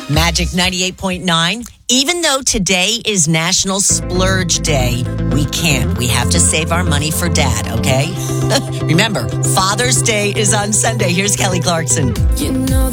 Magic 98.9. Even though today is National Splurge Day, we can't. We have to save our money for Dad, okay? Remember, Father's Day is on Sunday. Here's Kelly Clarkson. You know